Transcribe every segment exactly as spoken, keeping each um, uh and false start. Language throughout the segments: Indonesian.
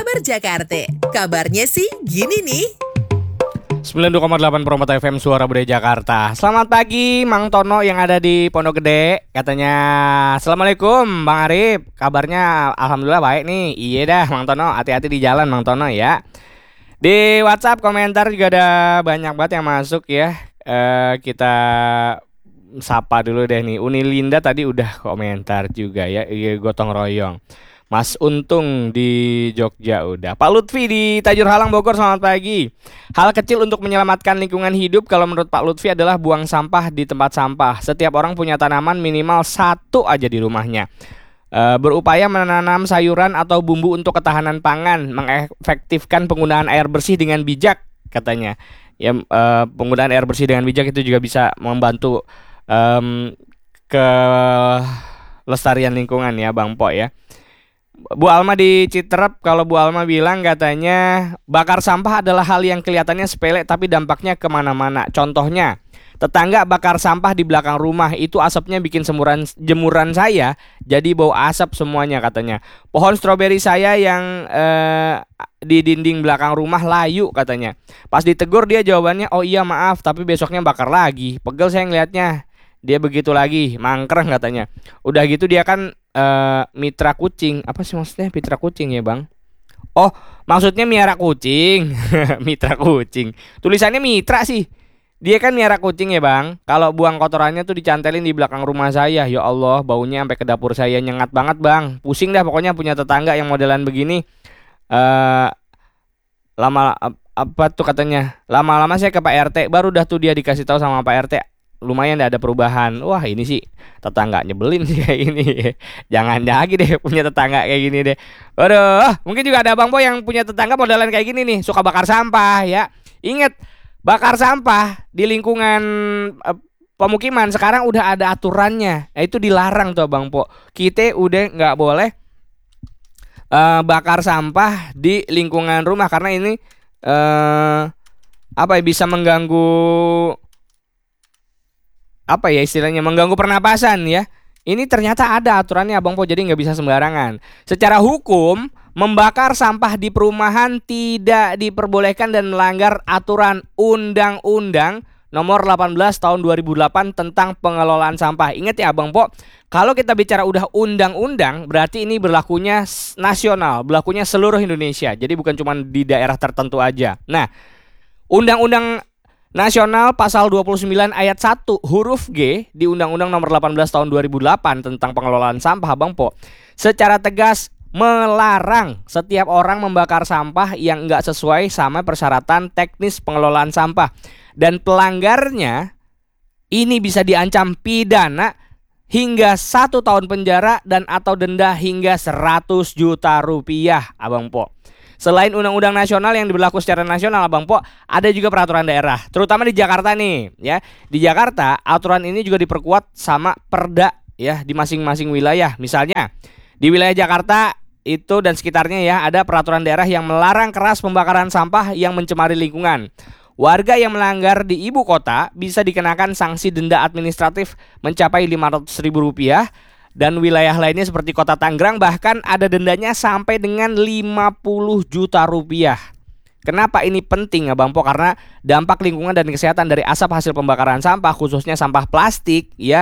Kabar Jakarta. Kabarnya sih gini nih. sembilan puluh dua koma delapan Promota F M Suara Budaya Jakarta. Selamat pagi Mang Tono yang ada di Pondok Gede. Katanya Assalamualaikum Bang Arif. Kabarnya Alhamdulillah baik nih. Iya dah Mang Tono, hati-hati di jalan Mang Tono ya. Di WhatsApp komentar juga ada banyak banget yang masuk ya. eh, Kita sapa dulu deh nih. Uni Linda tadi udah komentar juga ya. Iya, gotong royong. Mas Untung di Jogja udah. Pak Lutfi di Tajur Halang Bogor, selamat pagi. Hal kecil untuk menyelamatkan lingkungan hidup kalau menurut Pak Lutfi adalah buang sampah di tempat sampah. Setiap orang punya tanaman minimal satu aja di rumahnya. e, Berupaya menanam sayuran atau bumbu untuk ketahanan pangan. Mengefektifkan penggunaan air bersih dengan bijak katanya. Ya, e, penggunaan air bersih dengan bijak itu juga bisa membantu um, kelestarian lingkungan ya Bang Po ya. Bu Alma di Citerep, kalau Bu Alma bilang katanya bakar sampah adalah hal yang kelihatannya sepele tapi dampaknya kemana-mana. Contohnya tetangga bakar sampah di belakang rumah, itu asapnya bikin semuran jemuran saya jadi bau asap semuanya katanya. Pohon stroberi saya yang eh, di dinding belakang rumah layu katanya. Pas ditegur dia jawabannya oh iya maaf, tapi besoknya bakar lagi. Pegel saya ngeliatnya. Dia begitu lagi, mangkreng katanya. Udah gitu dia kan uh, mitra kucing. Apa sih maksudnya mitra kucing ya Bang? Oh maksudnya miara kucing. Mitra kucing. Tulisannya mitra sih. Dia kan miara kucing ya Bang. Kalau buang kotorannya tuh dicantelin di belakang rumah saya. Ya Allah, baunya sampai ke dapur saya, nyengat banget Bang. Pusing dah pokoknya punya tetangga yang modelan begini. uh, Lama apa tuh katanya, lama-lama saya ke Pak R T, baru dah tuh dia dikasih tahu sama Pak R T. Lumayan ada perubahan. Wah ini sih tetangga nyebelin sih kayak gini. Jangan lagi deh punya tetangga kayak gini deh. Waduh, mungkin juga ada Bang Po yang punya tetangga modelan kayak gini nih, suka bakar sampah ya. Ingat, bakar sampah di lingkungan eh, pemukiman sekarang udah ada aturannya. Nah, itu dilarang tuh Bang Po. Kita udah nggak boleh eh, bakar sampah di lingkungan rumah karena ini eh, apa ya, bisa mengganggu apa ya istilahnya, mengganggu pernapasan ya. Ini ternyata ada aturannya Bang Po, jadi nggak bisa sembarangan. Secara hukum, membakar sampah di perumahan tidak diperbolehkan dan melanggar aturan Undang-Undang Nomor delapan belas Tahun dua ribu delapan tentang pengelolaan sampah. Ingat ya Bang Po, kalau kita bicara udah undang-undang, berarti ini berlakunya nasional, berlakunya seluruh Indonesia. Jadi bukan cuma di daerah tertentu aja. Nah, Undang-Undang Nasional pasal dua puluh sembilan ayat satu huruf G di Undang-Undang Nomor delapan belas Tahun dua ribu delapan tentang pengelolaan sampah Bang Po secara tegas melarang setiap orang membakar sampah yang enggak sesuai sama persyaratan teknis pengelolaan sampah, dan pelanggarnya ini bisa diancam pidana hingga satu tahun penjara dan atau denda hingga seratus juta rupiah Abang Po. Selain undang-undang nasional yang berlaku secara nasional Abang Po, ada juga peraturan daerah, terutama di Jakarta nih ya. Di Jakarta aturan ini juga diperkuat sama Perda ya di masing-masing wilayah. Misalnya di wilayah Jakarta itu dan sekitarnya ya, ada peraturan daerah yang melarang keras pembakaran sampah yang mencemari lingkungan. Warga yang melanggar di ibu kota bisa dikenakan sanksi denda administratif mencapai lima ratus ribu rupiah. Dan wilayah lainnya seperti kota Tangerang bahkan ada dendanya sampai dengan lima puluh juta rupiah. Kenapa ini penting Abang Po? Karena dampak lingkungan dan kesehatan dari asap hasil pembakaran sampah, khususnya sampah plastik ya,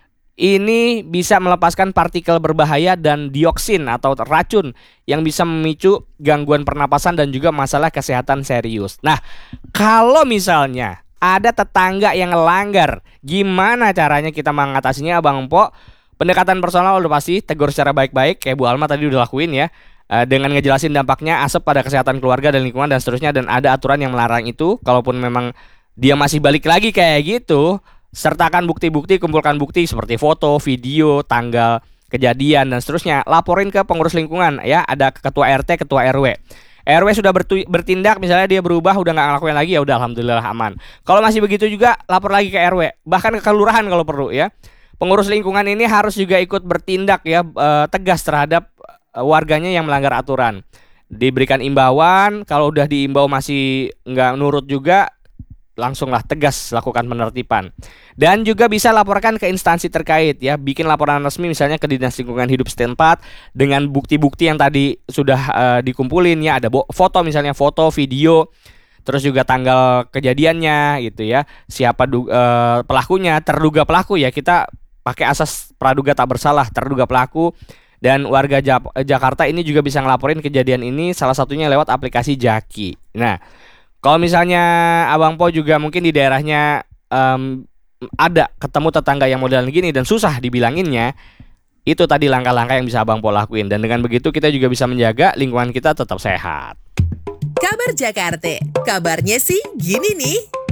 ini bisa melepaskan partikel berbahaya dan dioksin atau racun yang bisa memicu gangguan pernapasan dan juga masalah kesehatan serius. Nah, kalau misalnya ada tetangga yang melanggar, gimana caranya kita mengatasinya Abang Po? Pendekatan personal udah pasti, tegur secara baik-baik kayak Bu Alma tadi udah lakuin ya, e, dengan ngejelasin dampaknya asap pada kesehatan keluarga dan lingkungan dan seterusnya, dan ada aturan yang melarang itu. Kalaupun memang dia masih balik lagi kayak gitu, sertakan bukti-bukti, kumpulkan bukti seperti foto, video, tanggal kejadian dan seterusnya, laporin ke pengurus lingkungan ya, ada ketua R T, ketua R W. R W sudah bertu- bertindak, misalnya dia berubah udah nggak ngelakuin lagi, ya udah alhamdulillah aman. Kalau masih begitu juga lapor lagi ke R W, bahkan ke kelurahan kalau perlu ya. Pengurus lingkungan ini harus juga ikut bertindak ya, e, tegas terhadap e, warganya yang melanggar aturan. Diberikan imbauan, kalau udah diimbau masih nggak nurut juga, langsunglah tegas lakukan penertiban. Dan juga bisa laporkan ke instansi terkait ya, bikin laporan resmi misalnya ke Dinas Lingkungan Hidup setempat dengan bukti-bukti yang tadi sudah uh, dikumpulin ya, ada foto misalnya, foto, video, terus juga tanggal kejadiannya gitu ya, siapa uh, pelakunya, terduga pelaku ya, kita pakai asas praduga tak bersalah, terduga pelaku. Dan warga Jakarta ini juga bisa ngelaporin kejadian ini salah satunya lewat aplikasi Jaki. Nah, kalau misalnya Abang Po juga mungkin di daerahnya um, ada ketemu tetangga yang modelan gini dan susah dibilanginnya, itu tadi langkah-langkah yang bisa Abang Po lakuin. Dan dengan begitu kita juga bisa menjaga lingkungan kita tetap sehat. Kabar Jakarta, kabarnya sih gini nih.